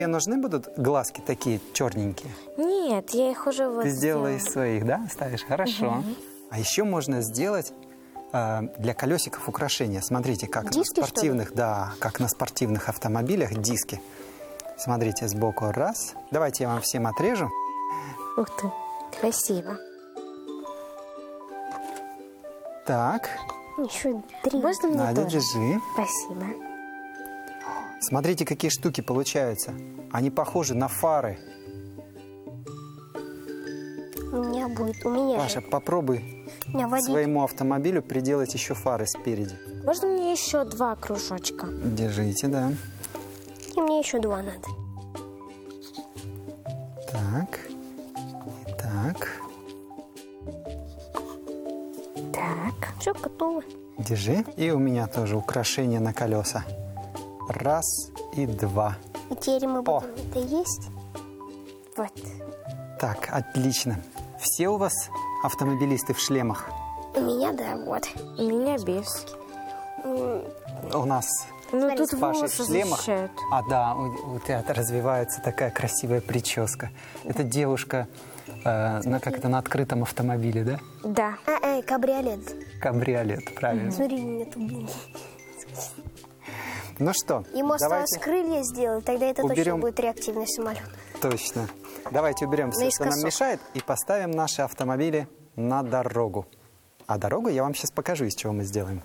Тебе нужны будут глазки такие черненькие? Нет, я их уже вот Ты сделала из сделала. своих, да? Ставишь? Хорошо. А еще можно сделать для колесиков украшения. Смотрите, как Диски, на спортивных, что ли? да, как на спортивных автомобилях диски. Смотрите, сбоку раз. Давайте я вам всем отрежу. Ух ты, красиво. Так, Еще 3. Можно мне Надя, тоже? держи. Спасибо. Смотрите, какие штуки получаются. Они похожи на фары. У меня будет, у меня Паша, же. попробуй У меня водить. своему автомобилю приделать еще фары спереди. Можно мне еще 2 кружочка? Держите, да. И мне еще 2 надо. Так. И так. Так, все готово. Держи. И у меня тоже украшение на колеса. Раз и два. И теперь мы О. будем это есть. Вот. Так, отлично. Все у вас автомобилисты в шлемах? У меня, да, вот. У меня без. У нас Ну, с тут Пашей волосы в шлемах. защищают. А, да, у тебя развивается такая красивая прическа. Это девушка на открытом автомобиле, да? Да. Кабриолет. Кабриолет, правильно. Смотри, у меня тут. Ну что, Ему осталось давайте крылья сделать, тогда это точно уберем. будет реактивный самолет. Точно. Давайте уберем все, что нам Наискосок. мешает, и поставим наши автомобили на дорогу. А дорогу я вам сейчас покажу, из чего мы сделаем.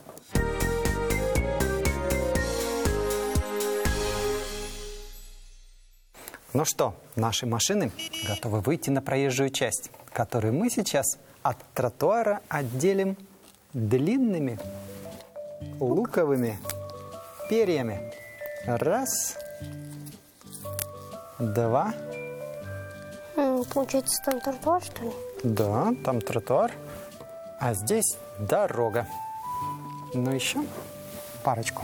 Ну что, наши машины готовы выйти на проезжую часть, которую мы сейчас от тротуара отделим длинными луковыми перьями. Раз, два. Получается, там тротуар, что ли? Да, там тротуар, а здесь дорога. Ну еще парочку.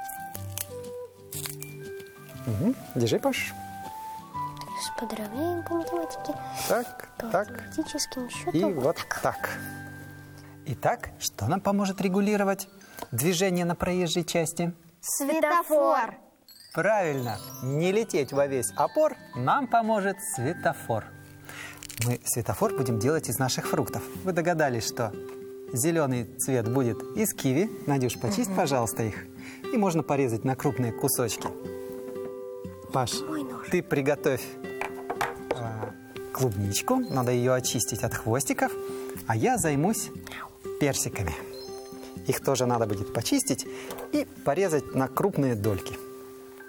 Угу. Держи, Паш. С подравнением по математике. Так, По так. автоматическим счетам. И вот так. Итак, что нам поможет регулировать движение на проезжей части? Светофор. Правильно, не лететь во весь опор нам поможет светофор. Мы светофор будем делать из наших фруктов. Вы догадались, что зеленый цвет будет из киви. Надюш, почисть, пожалуйста, их. И можно порезать на крупные кусочки. Паш, ты приготовь клубничку. Надо ее очистить от хвостиков. А я займусь персиками. Их тоже надо будет почистить и порезать на крупные дольки.